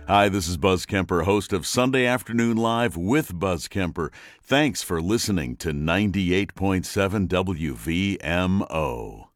Hi, this is Buzz Kemper, host of Sunday Afternoon Live with Buzz Kemper. Thanks for listening to 98.7 WVMO.